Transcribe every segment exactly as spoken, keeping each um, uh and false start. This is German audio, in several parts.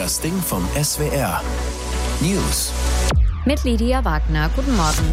Das Ding vom S W R. News. Mit Lydia Wagner. Guten Morgen.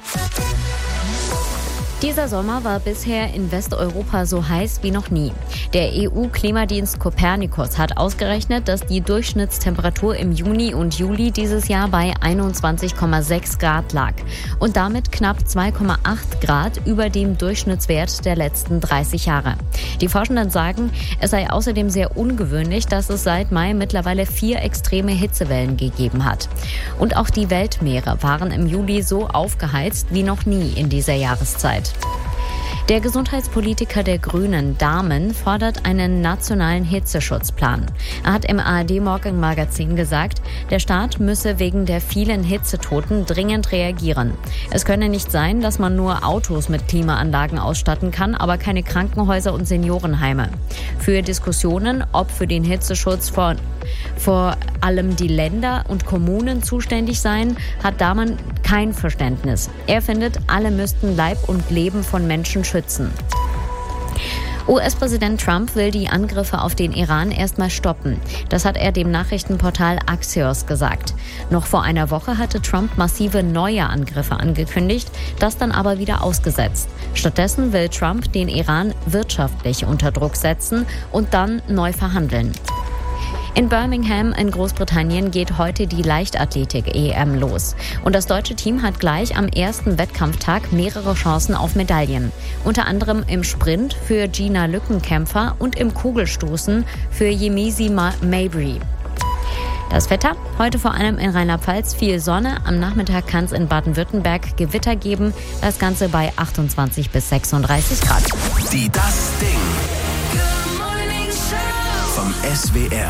Dieser Sommer war bisher in Westeuropa so heiß wie noch nie. Der E U-Klimadienst Copernicus hat ausgerechnet, dass die Durchschnittstemperatur im Juni und Juli dieses Jahr bei einundzwanzig Komma sechs Grad lag und damit knapp zwei Komma acht Grad über dem Durchschnittswert der letzten dreißig Jahre. Die Forschenden sagen, es sei außerdem sehr ungewöhnlich, dass es seit Mai mittlerweile vier extreme Hitzewellen gegeben hat. Und auch die Weltmeere waren im Juli so aufgeheizt wie noch nie in dieser Jahreszeit. Der Gesundheitspolitiker der Grünen, Dahmen, fordert einen nationalen Hitzeschutzplan. Er hat im A R D-Morgenmagazin gesagt, der Staat müsse wegen der vielen Hitzetoten dringend reagieren. Es könne nicht sein, dass man nur Autos mit Klimaanlagen ausstatten kann, aber keine Krankenhäuser und Seniorenheime. Für Diskussionen, ob für den Hitzeschutz vor, vor allem die Länder und Kommunen zuständig seien, hat Dahmen kein Verständnis. Er findet, alle müssten Leib und Leben von Menschen schützen. U S-Präsident Trump will die Angriffe auf den Iran erstmal stoppen. Das hat er dem Nachrichtenportal Axios gesagt. Noch vor einer Woche hatte Trump massive neue Angriffe angekündigt, das dann aber wieder ausgesetzt. Stattdessen will Trump den Iran wirtschaftlich unter Druck setzen und dann neu verhandeln. In Birmingham in Großbritannien geht heute die Leichtathletik-E M los. Und das deutsche Team hat gleich am ersten Wettkampftag mehrere Chancen auf Medaillen. Unter anderem im Sprint für Gina Lückenkämper und im Kugelstoßen für Yemisi Mabry. Das Wetter, heute vor allem in Rheinland-Pfalz viel Sonne. Am Nachmittag kann es in Baden-Württemberg Gewitter geben. Das Ganze bei achtundzwanzig bis sechsunddreißig Grad. Die Das Ding vom S W R.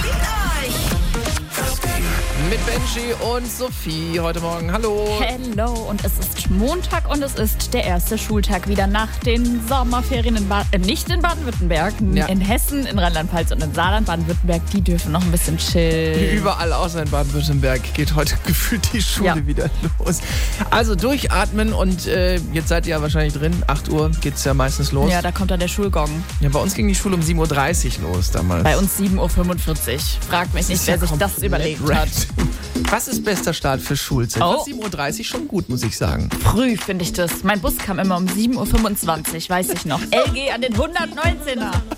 Mit Benji und Sophie heute Morgen. Hallo. Hello. Und es ist Montag und es ist der erste Schultag wieder nach den Sommerferien in Bad, äh, nicht in Baden-Württemberg, Ja. in Hessen, in Rheinland-Pfalz und in Saarland. Baden-Württemberg, die dürfen noch ein bisschen chillen. Überall außer in Baden-Württemberg geht heute gefühlt die Schule Ja. wieder los. Also durchatmen und äh, jetzt seid ihr ja wahrscheinlich drin. acht Uhr geht's ja meistens los. Ja, da kommt dann der Schulgong. Ja, bei uns ging die Schule um sieben Uhr dreißig los damals. Bei uns sieben Uhr fünfundvierzig. Fragt mich nicht, ist wer ja sich das komplett überlegt random. hat. Was ist bester Start für Schulzeit? Oh. sieben Uhr dreißig schon gut, muss ich sagen. Früh finde ich das. Mein Bus kam immer um sieben Uhr fünfundzwanzig, weiß ich noch. L G an den hundertneunzehner.